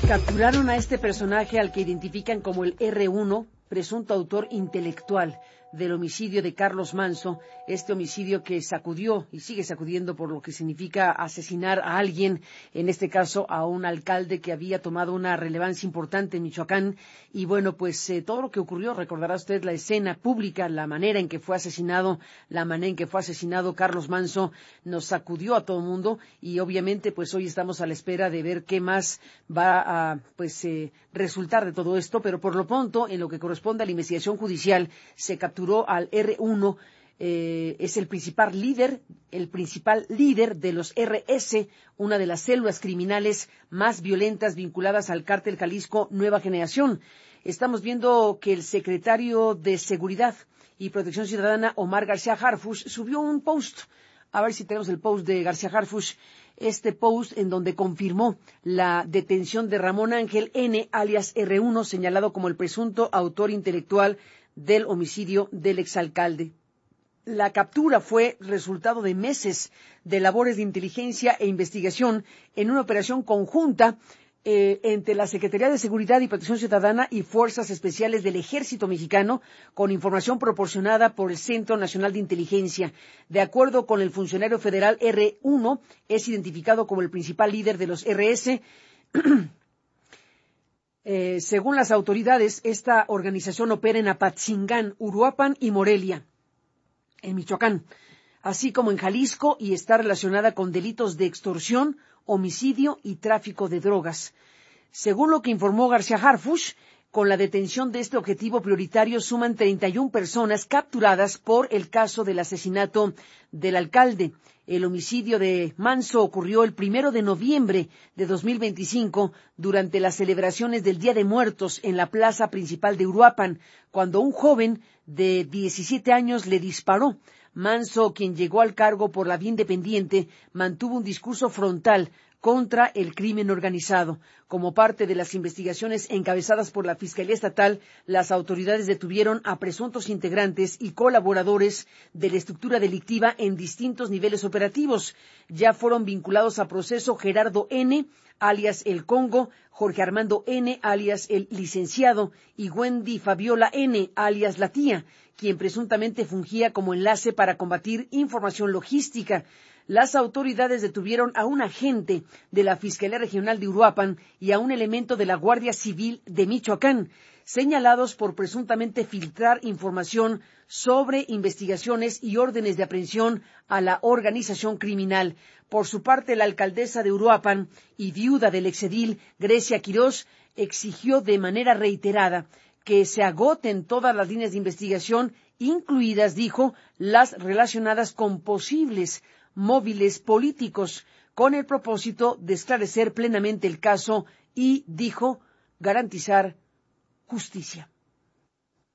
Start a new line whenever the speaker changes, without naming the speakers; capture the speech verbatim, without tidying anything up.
Capturaron a este personaje al que identifican como el erre uno, presunto autor intelectual del homicidio de Carlos Manzo, este homicidio que sacudió y sigue sacudiendo por lo que significa asesinar a alguien, en este caso a un alcalde que había tomado una relevancia importante en Michoacán. Y bueno, pues eh, todo lo que ocurrió, recordará usted la escena pública, la manera en que fue asesinado, la manera en que fue asesinado Carlos Manzo, nos sacudió a todo el mundo y obviamente pues hoy estamos a la espera de ver qué más va a pues eh, resultar de todo esto, pero por lo pronto, en lo que corresponde a la investigación judicial, se capturó al erre uno, eh, es el principal líder, el principal líder de los erre ese, una de las células criminales más violentas vinculadas al cártel Jalisco Nueva Generación. Estamos viendo que el secretario de Seguridad y Protección Ciudadana, Omar García Harfuch, subió un post. A ver si tenemos el post de García Harfuch. Este post en donde confirmó la detención de Ramón Ángel N., alias erre uno, señalado como el presunto autor intelectual del homicidio del exalcalde. La captura fue resultado de meses de labores de inteligencia e investigación en una operación conjunta eh, entre la Secretaría de Seguridad y Protección Ciudadana y Fuerzas Especiales del Ejército Mexicano, con información proporcionada por el Centro Nacional de Inteligencia. De acuerdo con el funcionario federal, erre uno es identificado como el principal líder de los erre ese. Eh, según las autoridades, esta organización opera en Apatzingán, Uruapan y Morelia, en Michoacán, así como en Jalisco, y está relacionada con delitos de extorsión, homicidio y tráfico de drogas. Según lo que informó García Harfuch, con la detención de este objetivo prioritario suman treinta y una personas capturadas por el caso del asesinato del alcalde. El homicidio de Manzo ocurrió el primero de noviembre de dos mil veinticinco durante las celebraciones del Día de Muertos en la plaza principal de Uruapan, cuando un joven de diecisiete años le disparó. Manzo, quien llegó al cargo por la vía independiente, mantuvo un discurso frontal contra el crimen organizado. Como parte de las investigaciones encabezadas por la Fiscalía Estatal, las autoridades detuvieron a presuntos integrantes y colaboradores de la estructura delictiva en distintos niveles operativos. Ya fueron vinculados a proceso Gerardo N., alias El Congo, Jorge Armando N., alias El Licenciado, y Wendy Fabiola N., alias La Tía, quien presuntamente fungía como enlace para combatir información logística. Las autoridades detuvieron a un agente de la Fiscalía Regional de Uruapan y a un elemento de la Guardia Civil de Michoacán, señalados por presuntamente filtrar información sobre investigaciones y órdenes de aprehensión a la organización criminal. Por su parte, la alcaldesa de Uruapan y viuda del exedil, Grecia Quirós, exigió de manera reiterada que se agoten todas las líneas de investigación, incluidas, dijo, las relacionadas con posibles móviles políticos, con el propósito de esclarecer plenamente el caso y, dijo, garantizar justicia.